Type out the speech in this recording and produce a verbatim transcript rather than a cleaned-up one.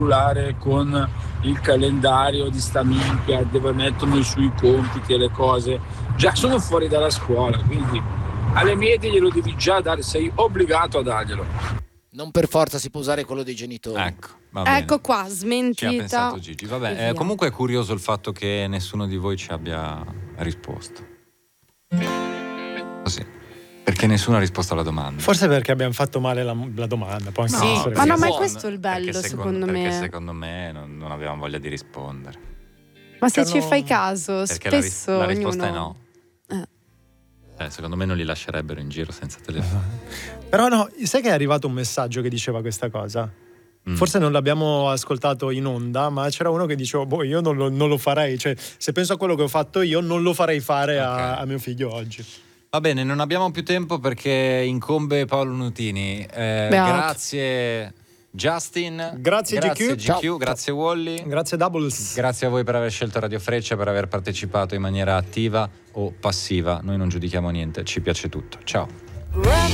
con il calendario di sta minchia dove mettono i suoi compiti e le cose, già sono fuori dalla scuola, quindi alle medie glielo devi già dare, sei obbligato a darglielo. Non per forza si può usare quello dei genitori. Ecco, va bene. Ecco qua, Ci ha smentita. pensato Gigi. Vabbè, eh, comunque è curioso il fatto che nessuno di voi ci abbia risposto. Così. Perché nessuno ha risposto alla domanda. Forse perché abbiamo fatto male la, la domanda. Può anche Sì, essere ma no, così. ma è questo il bello, perché secondo, perché me. secondo me non, non avevamo voglia di rispondere. Ma se Perché ci no- fai caso, Perché la, ris- spesso la risposta ognuno... è no. Eh. Eh, secondo me non li lascerebbero in giro senza telefono. Però no, sai che è arrivato un messaggio che diceva questa cosa? Mm. Forse non l'abbiamo ascoltato in onda, ma c'era uno che diceva, boh, io non lo, non lo farei. Cioè, se penso a quello che ho fatto io, non lo farei fare a, Ok. a mio figlio oggi. Va bene, non abbiamo più tempo perché incombe Paolo Nutini. Eh, Beato. grazie Justin. Grazie, grazie G Q. G Q, Ciao. grazie Wally. Grazie Doubles. Grazie a voi per aver scelto Radio Freccia, per aver partecipato in maniera attiva o passiva. Noi non giudichiamo niente, ci piace tutto. Ciao.